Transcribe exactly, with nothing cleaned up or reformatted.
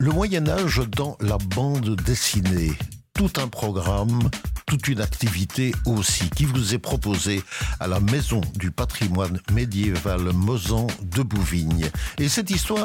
Le Moyen-Âge dans la bande dessinée. Tout un programme, toute une activité aussi, qui vous est proposée à la Maison du patrimoine médiéval Mozan de Bouvignes. Et cette histoire